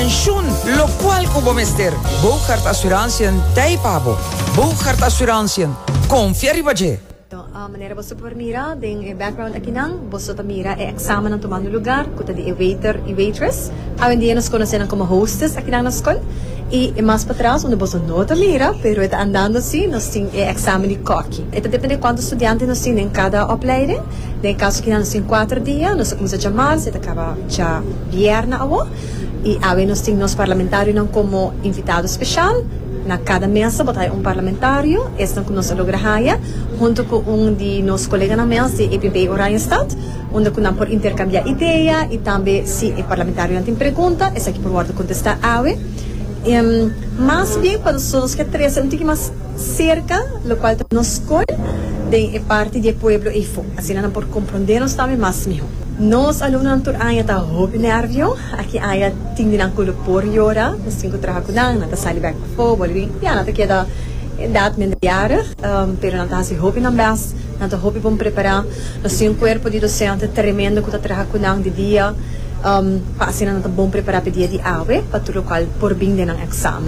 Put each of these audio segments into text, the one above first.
pensioen, lokaal kubomester. Bouchard Assurantie, Taipabo. Bouchard Assurantie, confieri baje. Manera bosto permira, ding background aqui não, bosto tamira examen ang tumano lugar, kuta di waiter e waitress. Awen di nos conhecem como hostess aqui na escola. E mais para trás, onde bosto não tamira, pero está andando assim, nós tem examen de coque. Então depende de quantos estudantes nós tem em cada opleiding. Em caso que nós tem 4 dias, nós começamos a chamar, se acaba já viernes awo. E awen nós tem nos parlamentários não como invitado especial. Na cada mesa botai parlamentário, este com nossa lograhaia, junto com de nossos colegas na mesa de EPB Oranjestad, onde com por intercambiar ideia e também se o parlamentário não tem pergunta, esse aqui por guarda contestar awe. Mas bem para os que três um pouquinho mais cerca, lo qual nos escolhe de parte do pueblo e fo, assim não por compreendermos também mais melhor. Nós alunos tur aya ta hobi nervio, aqui aya tingin ang kulo por yora, nós tingo trabalho nang nata sali back fo, boli, ya nata queda dat men jaren, pero nata hasi hobi nang bas, nata hobi bom preparar, nós tinha corpo de docente tremendo que tá trabalho nang de dia, pa assim nata bom preparar para dia de awe, para tudo qual por bem de nang examen.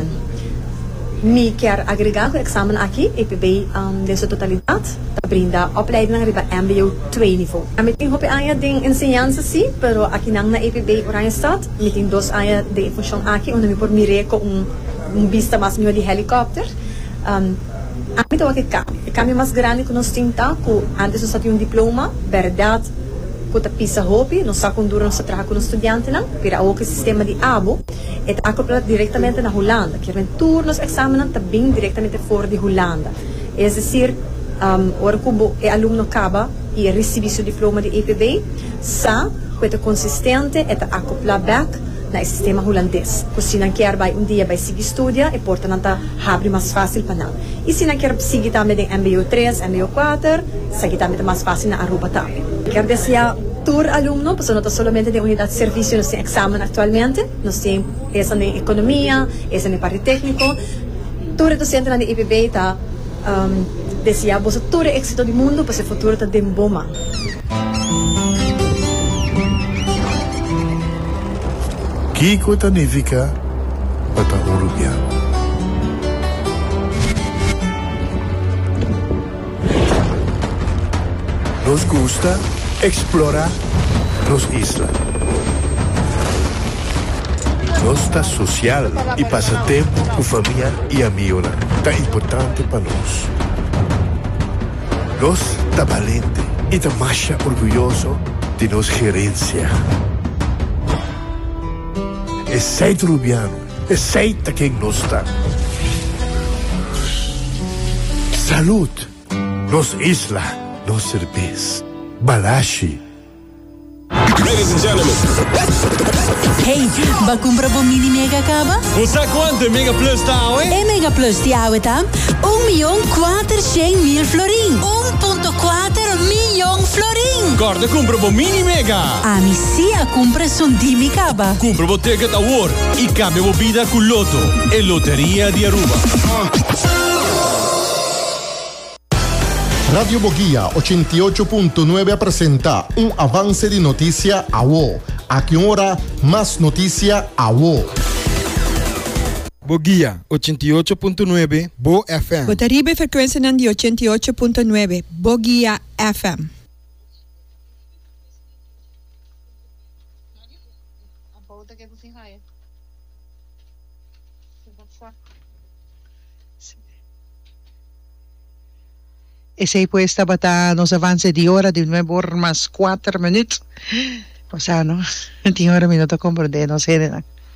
Me quer agregar o examen aqui, EPB de sua totalidade, da brinda opleiding riba MBO 2 niveau. A meting hopi aya ding enseñanza sí, pero aqui nang na EPB Oranjestad, meting dos aya de função aqui, onde me por mire com vista mais melhor de helicóptero. A mim tô aqui o caminho mais grande que nós temos tá, que antes nós tínhamos diploma, verdade, que tá pisa hopi, nós só condura nós trabalho com os estudantes não, para o sistema de abo. É acoplado diretamente na Holanda. Que eram turnos examen também diretamente fora de Holanda. É decir, ora que o aluno acaba e recebe seu diploma de EPB, sa que consistente é acoplar back no sistema holandês. Porque se não quer vai dia vai seguir estudia e portanto abre mais fácil para não. E se não quer seguir também em MBO 3, MBO 4, seguir também mais fácil na Aruba também. Quer dizer tur alumno, pues no solamente de unidad de servicio, nos tiene examen actualmente, nos tiene esa en economía, esa en parte técnico. Tur docente na de IPB está decía, vos tur éxito del mundo, pues el futuro está de boma. Kiko significa pata urubiano. Nos gusta explorar las islas. Nuestra social y pasatiempo con familia y amigos tan importante para nosotros. Nos está valiente y está más orgulloso de nuestra gerencia. Es seis rubiano, es seis quien nos está. Salud, nos isla. No cerveza. Balashi. Ladies and gentlemen. Hey, ba compra po mini mega kaba? Usa quanto Mega Plus tao E Mega Plus ti aweta 1.400.000 florin. 1.4 milhão florin. Guarda, compra po mini mega. A mi sia compra son di mi kaba. Compra po ticket award e cambia po vida con Lotto e Lotteria di Aruba. Radio Boguía 88.9 presenta un avance de noticia a WO. A qué hora más noticia a WO. Boguía 88.9 Bo FM. Botaribe frecuencia de 88.9 Boguía FM. Ese puesta para nos avance de hora de 9 horas más 4 minutos. O sea, ¿no? 10 horas minutos comprender, no sé.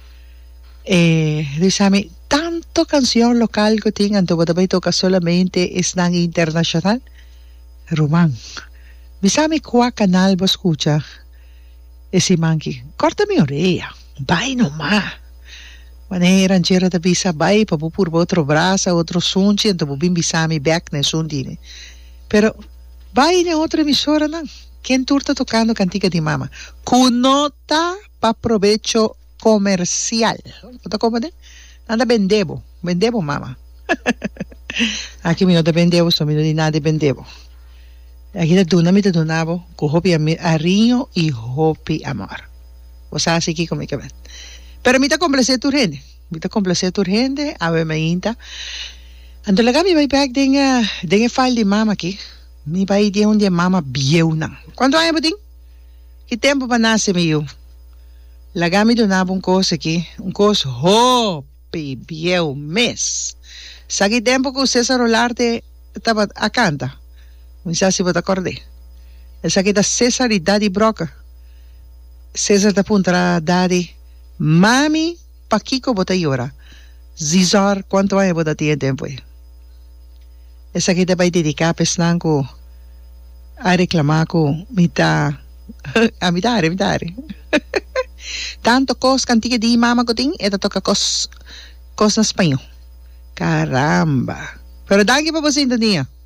Dígame, tanto canción local que tengan, tu botella toca solamente es tan internacional. Román. Dígame cuál canal vos escucha. Ese manqui. Corta mi oreja. Vai nomás. Wanneer een jere de visa bij, pa pur otro brazo, otro sunchi, en tu bim bisami back ne sundine. Pero vai ne otra emisora nan. ¿Quién tú está tocando cantica de mama? Con nota pa provecho comercial. ¿No te cómodo? Nada vendebo mama. Aquí mi no te vendebo, so mi no di nada de vendebo. Aquí te donavo, con hopi arinho y hopi amor. O sea, así que como que ven. Pero mita complacer tu gente. Ave mainta. Ando laga mi vai back den file de mama aqui. Mi vai dia um dia mama bieu na. Quanto ano boting? Que tempo para nascer meu? Laga mi donava coisa aqui, coisa hope bieu mês. Sabe tempo que o César Olarte estava a canta. Não sei se você acordei. Essa aqui da César e Daddy Broca. César da punta Daddy. Mami, pa Kiko bota llora. Zizar, quanto ano bota tinha tempo aí? Essa aqui vai dedicar pesnang ko a reclamar ko mita a mitare. Tanto cos cantiga di mama ko ting eta toca cos na espanhol. Caramba. Pero daqui para você Indonesia.